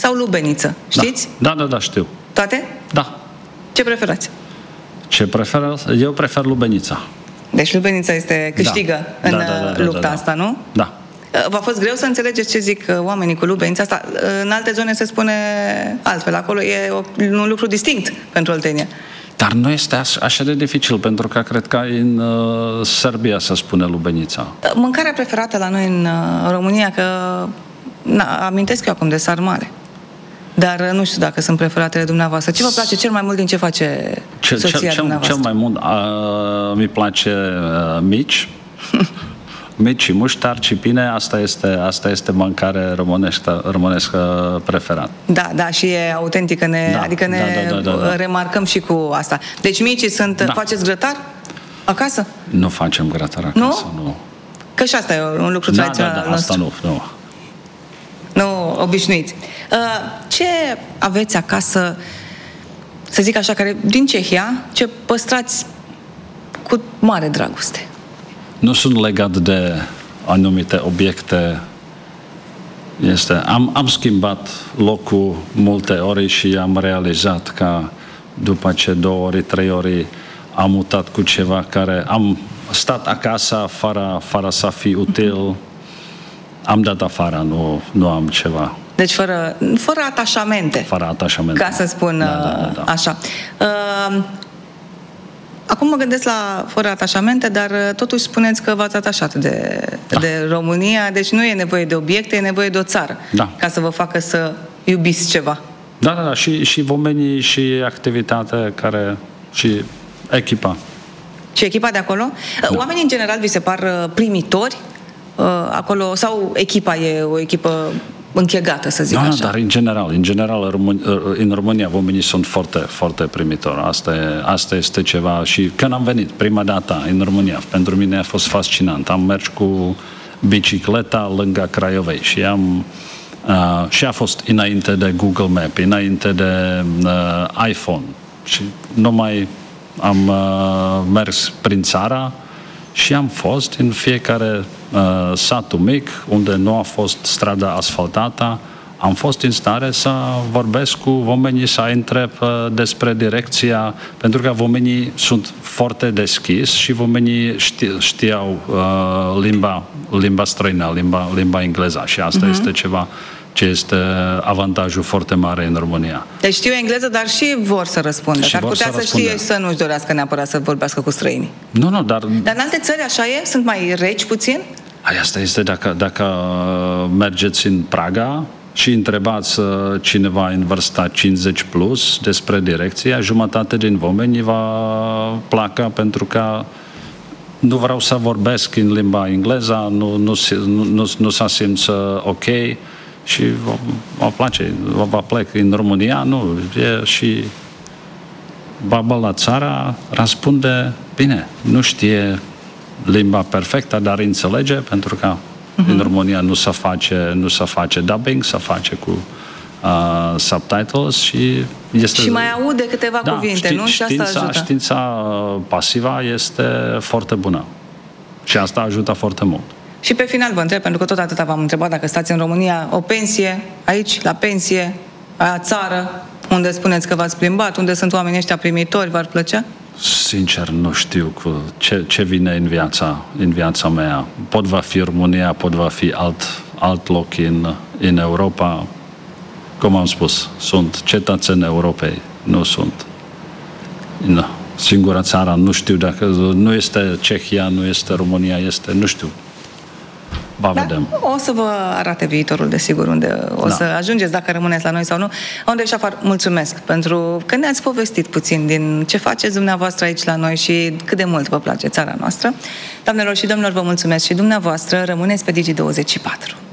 sau lubeniță? Știți? Da, știu. Toate? Da. Ce preferați? Ce prefer? Eu prefer lubenița. Deci lubenița câștigă în lupta asta, nu? Da. V-a fost greu să înțelegeți ce zic oamenii cu lubenița asta? În alte zone se spune altfel. Acolo e un lucru distinct pentru Oltenia. Dar nu este așa de dificil, pentru că cred că în Serbia se spune lubenița. Mâncarea preferată la noi în România, că amintesc eu acum de sarmale. Dar nu știu dacă sunt preferatele dumneavoastră. Ce vă place cel mai mult din ce face soția dumneavoastră? Cel mai mult mi place mici. Mici și muștar, cipine, asta este mâncare românescă preferat. Da, și e autentică, adică ne remarcăm și cu asta. Deci micii faceți grătar acasă? Nu facem grătar acasă, nu. Că și asta e un lucru tradițional al nostru. Asta nu. Nu obișnuiți. Ce aveți acasă, să zic așa, din Cehia, ce păstrați cu mare dragoste? Nu sunt legat de anumite obiecte. Am schimbat locul multe ori și am realizat că după ce 2 ori, 3 ori am mutat cu ceva care am stat acasă fără să fie util, am dat afară, nu am ceva. Deci fără atașamente. Fără atașamente. Ca să spun așa. Acum mă gândesc la fără atașamente, dar totuși spuneți că v-ați atașat de România, deci nu e nevoie de obiecte, e nevoie de o țară ca să vă facă să iubiți ceva. Da, și oamenii, și activitatea și echipa. Și echipa de acolo? Oamenii în general vi se par primitori acolo, sau echipa e o echipă închegată, să zic așa? Dar în general, în România oamenii sunt foarte, foarte primitori. Asta este ceva. Și când am venit prima dată în România, pentru mine a fost fascinant. Am mers cu bicicleta lângă Craiovei și a fost înainte de Google Maps, înainte de iPhone. Și numai am mers prin țara și am fost în fiecare satul mic, unde nu a fost strada asfaltată, am fost în stare să vorbesc cu oamenii, să întreb despre direcția, pentru că oamenii sunt foarte deschis și oamenii știau limba străină, limba engleză și asta este ceva ce este avantajul foarte mare în România. Deci știu engleză, dar și vor să răspundă. Ar putea să știe și să nu-și dorească neapărat să vorbească cu străinii. Nu, dar în alte țări așa e? Sunt mai reci puțin? Asta este dacă mergeți în Praga și întrebați cineva în vârsta 50 plus despre direcția, jumătate din oameni va placa pentru că nu vreau să vorbesc în limba engleză, nu se simt ok și vă place, vă plec în România, nu, e și baba la țară răspunde bine, nu știe limba perfectă, dar înțelege, pentru că în România nu se face dubbing, se face cu subtitles și și mai aude câteva cuvinte, nu? Și asta ajută. Știința pasivă este foarte bună și asta ajută foarte mult. Și pe final vă întreb, pentru că tot atâta v-am întrebat, dacă stați în România, o pensie, aici, la pensie, aia țară, unde spuneți că v-ați plimbat, unde sunt oamenii ăștia primitori, v-ar plăcea? Sincer, nu știu ce vine în viața mea. Pot va fi România, pot va fi alt loc în Europa. Cum am spus, sunt cetățeni Europei, nu sunt în singura țară, nu știu dacă nu este Cehia, nu este România, nu știu. Vedem. O să vă arate viitorul, desigur, unde o să ajungeți, dacă rămâneți la noi sau nu. Andrei Șafar, mulțumesc pentru că ne-ați povestit puțin din ce faceți dumneavoastră aici la noi și cât de mult vă place țara noastră. Doamnelor și domnilor, vă mulțumesc și dumneavoastră. Rămâneți pe Digi24.